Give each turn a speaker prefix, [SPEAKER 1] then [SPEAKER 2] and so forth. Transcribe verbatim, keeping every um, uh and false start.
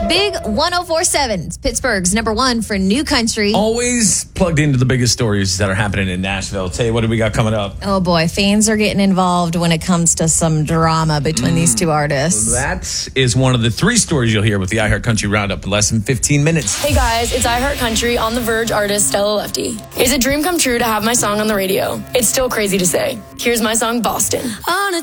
[SPEAKER 1] Big one oh four point seven. It's Pittsburgh's number one for new country.
[SPEAKER 2] Always plugged into the biggest stories that are happening in Nashville. Tell you, what do we got coming up?
[SPEAKER 1] Oh, boy. Fans are getting involved when it comes to some drama between mm. these two artists.
[SPEAKER 2] That is one of the three stories you'll hear with the iHeart Country Roundup in less than fifteen minutes.
[SPEAKER 3] Hey, guys. It's iHeart Country on The Verge artist Stella Lefty. It's a dream come true to have my song on the radio. It's still crazy to say. Here's my song, Boston. On a